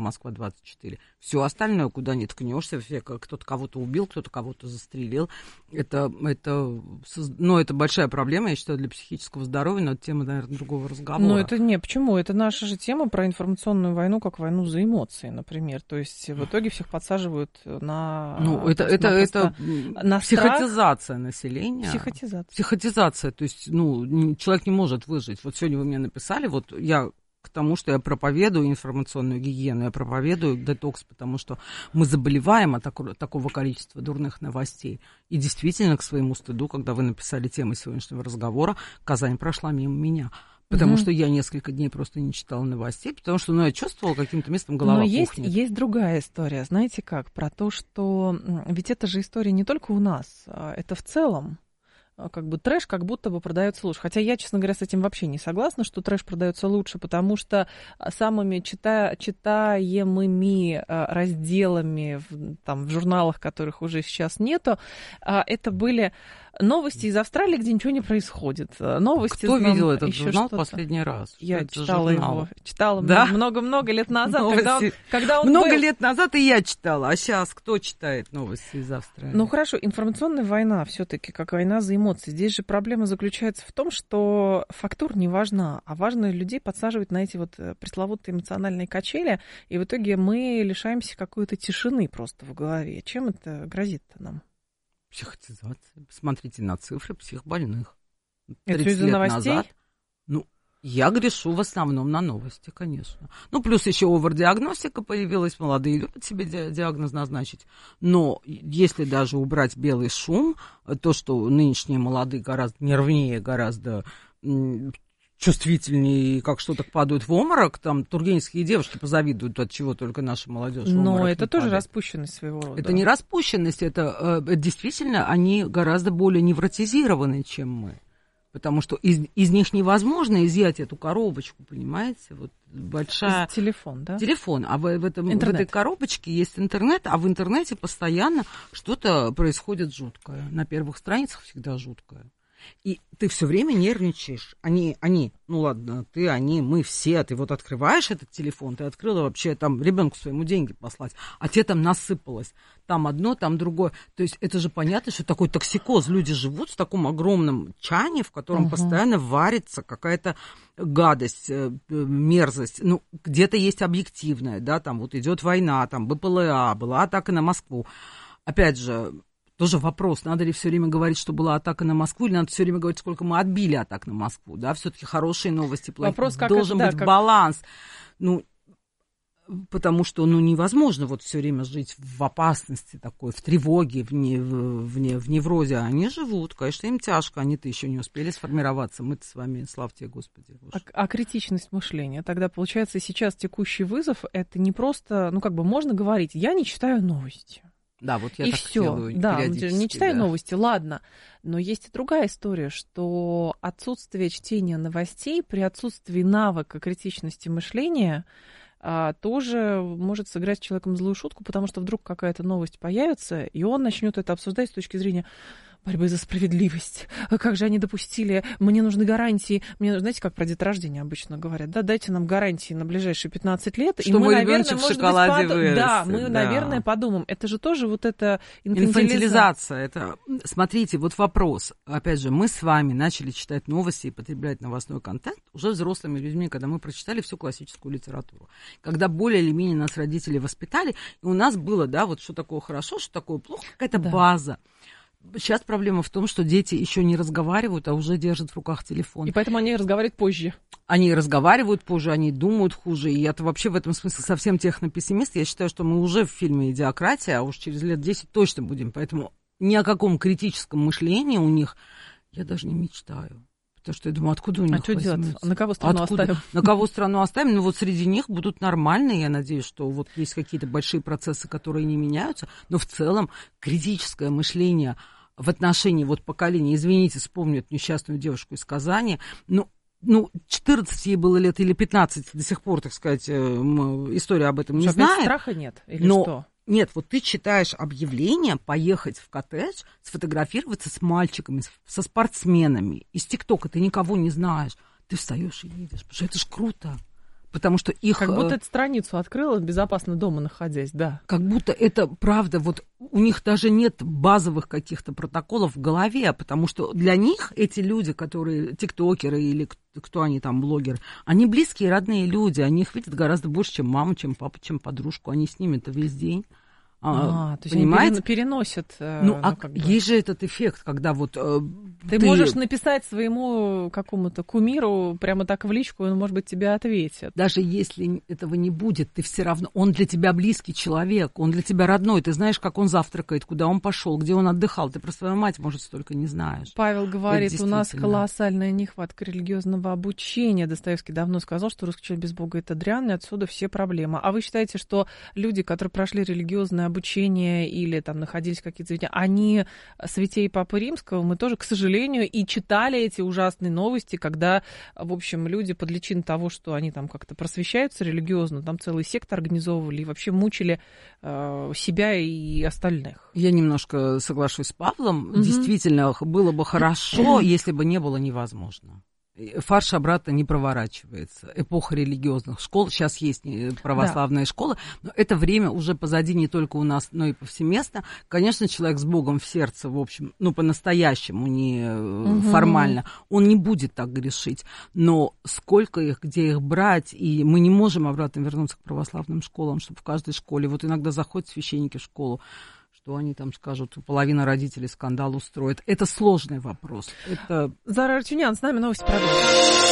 Москва-24. Все остальное, куда ни ткнешься, кто-то кого-то убил, кто-то кого-то застрелил. Это большая проблема, я считаю, для психического здоровья, но это тема, наверное, другого разговора. Но это не, почему? Это наша же тема про информационную войну, как войну за эмоции, например. То есть в итоге всех подсаживают на... Это на психотизация населения. Психотизация. То есть, человек не может выжить. Вот сегодня вы мне написали, вот я к тому, что я проповедую информационную гигиену, я проповедую детокс, потому что мы заболеваем от такого количества дурных новостей. И действительно, к своему стыду, когда вы написали тему сегодняшнего разговора, Казань прошла мимо меня. Потому что я несколько дней просто не читала новостей, потому что я чувствовала каким-то местом голова пухнет. Но есть другая история, знаете как, про то, что ведь это же история не только у нас, это в целом. Как бы трэш как будто бы продается лучше. Хотя я, честно говоря, с этим вообще не согласна, что трэш продается лучше, потому что самыми читаемыми разделами в журналах, которых уже сейчас нету, это были новости из Австралии, где ничего не происходит. Новости. Кто видел этот журнал последний раз? Я читала его. Читала много-много лет назад. Много лет назад и я читала. А сейчас кто читает новости из Австралии? Ну хорошо, информационная война все-таки как война за эмоции. Здесь же проблема заключается в том, что фактура не важна, а важно людей подсаживать на эти вот пресловутые эмоциональные качели, и в итоге мы лишаемся какой-то тишины просто в голове. Чем это грозит-то нам? Психотизация. Посмотрите на цифры психбольных. Это из-за новостей? Назад, я грешу в основном на новости, конечно. Плюс еще овердиагностика появилась, молодые любят себе диагноз назначить. Но если даже убрать белый шум, то, что нынешние молодые гораздо нервнее, гораздо чувствительнее, как что-то падают в обморок, там тургеневские девушки позавидуют, от чего только наша молодежь. Но это тоже распущенность своего рода. Это не распущенность, это действительно они гораздо более невротизированы, чем мы. Потому что из них невозможно изъять эту коробочку, понимаете? Вот большая... Телефон, да? Телефон. А в этой коробочке есть интернет, а в интернете постоянно что-то происходит жуткое. На первых страницах всегда жуткое. И ты все время нервничаешь. Они, мы все. Ты вот открываешь этот телефон, ты открыла вообще там ребенку своему деньги послать, а тебе там насыпалось. Там одно, там другое. То есть это же понятно, что такой токсикоз. Люди живут в таком огромном чане, в котором постоянно варится какая-то гадость, мерзость. Где-то есть объективная, да, там вот идет война, там БПЛА, была атака на Москву. Опять же, тоже вопрос, надо ли все время говорить, что была атака на Москву, или надо все время говорить, сколько мы отбили атак на Москву, да, все-таки хорошие новости, плохие. Вопрос, должен быть баланс. Потому что, невозможно вот все время жить в опасности такой, в тревоге, в неврозе. Они живут, конечно, им тяжко, они-то еще не успели сформироваться. Мы-то с вами, слава тебе, Господи. А критичность мышления? Тогда, получается, сейчас текущий вызов, это не просто, можно говорить, я не читаю новости. Да, вот я и так все. делаю. Да, не читаю новости, ладно. Но есть и другая история, что отсутствие чтения новостей при отсутствии навыка критичности мышления тоже может сыграть с человеком злую шутку, потому что вдруг какая-то новость появится, и он начнет это обсуждать с точки зрения борьбы за справедливость. Как же они допустили? Мне нужны гарантии. Знаете, как про деторождение обычно говорят? Да, дайте нам гарантии на ближайшие 15 лет, что и мы, наверное, может быть, наверное, подумаем. Это же тоже вот эта инфантилизация. Это, смотрите, вот вопрос. Опять же, мы с вами начали читать новости и потреблять новостной контент уже взрослыми людьми, когда мы прочитали всю классическую литературу. Когда более или менее нас родители воспитали, и у нас было, да, вот что такое хорошо, что такое плохо, какая-то база. Сейчас проблема в том, что дети еще не разговаривают, а уже держат в руках телефон. И поэтому они разговаривают позже. Они разговаривают позже, они думают хуже. И я-то вообще в этом смысле совсем технопессимист. Я считаю, что мы уже в фильме «Идиократия», а уж через лет 10 точно будем. Поэтому ни о каком критическом мышлении у них я даже не мечтаю. Потому что я думаю, откуда у них что делать? На кого страну оставим? На кого страну оставим? Вот среди них будут нормальные. Я надеюсь, что вот есть какие-то большие процессы, которые не меняются. Но в целом критическое мышление в отношении вот поколения, извините, вспомню эту несчастную девушку из Казани, 14 ей было лет или 15, до сих пор, так сказать, история об этом не знает. Страха нет? Или что? Нет, вот ты читаешь объявление поехать в коттедж, сфотографироваться с мальчиками, со спортсменами. Из ТикТока ты никого не знаешь. Ты встаешь и едешь, потому что это ж круто. потому что их... Как будто эту страницу открыла, безопасно дома находясь, да. Как будто это правда, вот у них даже нет базовых каких-то протоколов в голове, потому что для них эти люди, которые тиктокеры или кто они там, блогеры, они близкие, родные люди, они их видят гораздо больше, чем маму, чем папу, чем подружку, они с ними-то весь день. То есть они переносят. Есть же этот эффект, когда вот ты можешь написать своему какому-то кумиру прямо так в личку, и он, может быть, тебе ответит. Даже если этого не будет, ты все равно... Он для тебя близкий человек, он для тебя родной. Ты знаешь, как он завтракает, куда он пошел, где он отдыхал. Ты про свою мать, может, столько не знаешь. Павел говорит, у нас колоссальная нехватка религиозного обучения. Достоевский давно сказал, что русский человек без Бога — это дрянь, и отсюда все проблемы. А вы считаете, что люди, которые прошли религиозное обучение или там находились в каких-то заведениях, они святей Папы Римского? Мы тоже, к сожалению, и читали эти ужасные новости, когда, в общем, люди под личиной того, что они там как-то просвещаются религиозно, там целые секты организовывали и вообще мучили себя и остальных. Я немножко соглашусь с Павлом. Действительно, было бы хорошо, если бы не было невозможно. Фарш обратно не проворачивается. Эпоха религиозных школ. Сейчас есть православная школа, но это время уже позади не только у нас, но и повсеместно. Конечно, человек с Богом в сердце, в общем, по-настоящему, не формально, он не будет так грешить. Но сколько их, где их брать, и мы не можем обратно вернуться к православным школам, чтобы в каждой школе, вот иногда заходят священники в школу, что они там скажут, половина родителей скандал устроит. Это сложный вопрос. Зара Арутюнян с нами, новости продолжим.